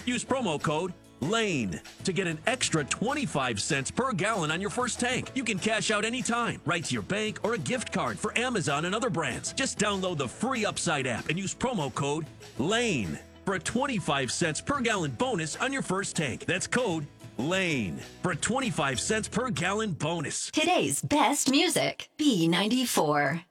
Use promo code LANE to get an extra 25 cents per gallon on your first tank. You can cash out anytime, right to your bank or a gift card for Amazon and other brands. Just download the free Upside app and use promo code LANE for a 25 cents per gallon bonus on your first tank. That's code LANE for a 25 cents per gallon bonus. Today's best music, B94.